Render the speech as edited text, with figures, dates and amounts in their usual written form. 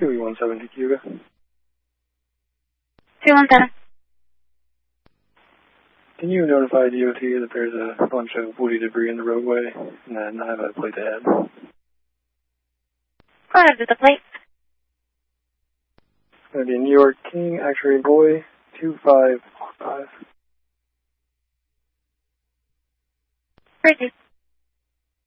2E17 Cuba. 217. Can you notify DOT that there's a bunch of woody debris in the roadway, and then I have a plate to add? Go ahead with the plate. It's going to be New York King, X-ray boy, 2545. Ready.